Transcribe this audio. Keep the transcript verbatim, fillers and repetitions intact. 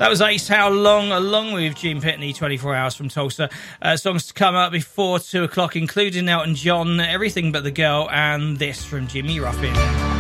That was Ace How Long, along with Gene Pitney, twenty-four hours from Tulsa. Uh, songs to come up before two o'clock, including Elton John, Everything But the Girl, and this from Jimmy Ruffin.